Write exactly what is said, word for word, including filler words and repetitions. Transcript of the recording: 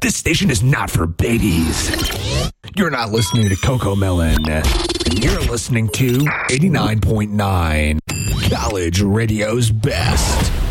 This station is not for babies. You're not listening to Coco Melon. You're listening to eighty-nine point nine, College Radio's best.